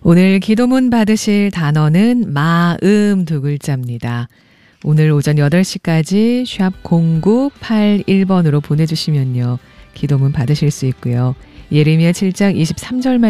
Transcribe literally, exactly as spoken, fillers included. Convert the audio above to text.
오늘 기도문 받으실 단어는 마음 두 글자입니다. 오늘 오전 여덟 시까지 샵 공구팔일 번으로 보내주시면요. 기도문 받으실 수 있고요. 예레미야 칠 장 이십삼 절